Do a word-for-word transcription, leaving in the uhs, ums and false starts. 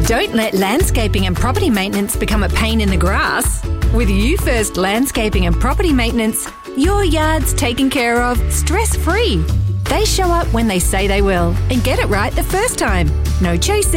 Don't let landscaping and property maintenance become a pain in the grass. With You First Landscaping and Property Maintenance, your yard's taken care of stress-free. They show up when they say they will and get it right the first time. No chasing.